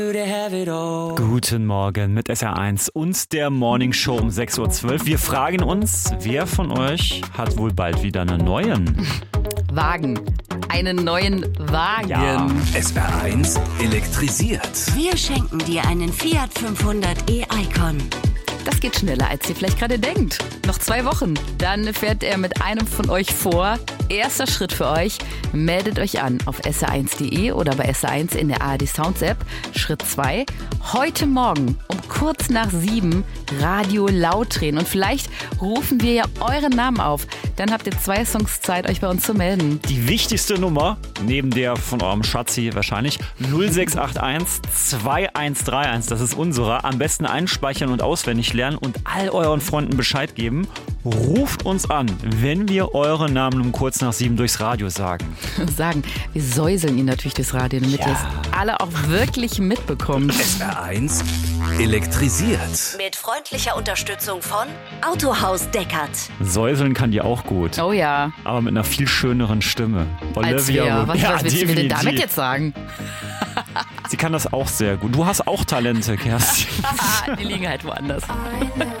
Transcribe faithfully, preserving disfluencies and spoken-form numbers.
Guten Morgen mit S R eins und der Morning Show um sechs Uhr zwölf. Wir fragen uns, wer von euch hat wohl bald wieder einen neuen Wagen? Einen neuen Wagen. Ja. S R eins elektrisiert. Wir schenken dir einen Fiat fünfhundert e-Icon. Das geht schneller, als ihr vielleicht gerade denkt. Noch zwei Wochen. Dann fährt er mit einem von euch vor. Erster Schritt für euch. Meldet euch an auf S R eins punkt de oder bei S R eins in der A R D Sounds App. Schritt zwei. Heute Morgen um kurz nach sieben Radio laut drehen. Und vielleicht rufen wir ja euren Namen auf. Dann habt ihr zwei Songs Zeit, euch bei uns zu melden. Die wichtigste Nummer, neben der von eurem Schatzi wahrscheinlich, null sechs acht eins zwei eins drei eins. Das ist unsere. Am besten einspeichern und auswendig lernen und all euren Freunden Bescheid geben. Ruft uns an, wenn wir euren Namen um kurz nach sieben durchs Radio sagen. Sagen, wir säuseln ihn natürlich durchs Radio, damit Ja. ihr es alle auch wirklich mitbekommt. S R eins elektrisiert. Mit freundlicher Unterstützung von Autohaus Deckert. Säuseln kann die auch gut, Oh ja, aber mit einer viel schöneren Stimme. als wir. Was, ja, was willst du mir denn definitiv. damit jetzt sagen? Sie kann das auch sehr gut. Du hast auch Talente, Kerstin. Die liegen halt woanders.